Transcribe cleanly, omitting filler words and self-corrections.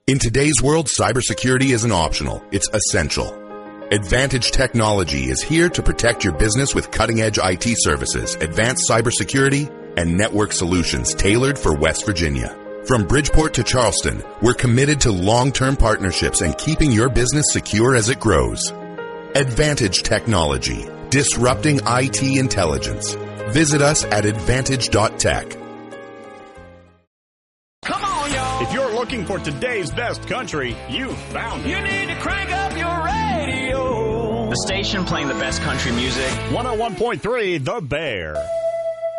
In today's world, cybersecurity isn't optional, it's essential. Advantage Technology is here to protect your business with cutting-edge IT services, advanced cybersecurity, and network solutions tailored for West Virginia. From Bridgeport to Charleston, we're committed to long-term partnerships and keeping your business secure as it grows. Advantage Technology, disrupting IT intelligence. Visit us at advantage.tech. Come on, y'all. If you're looking for today's best country, you found it. You need to crank up your radio. The station playing the best country music. 101.3 The Bear.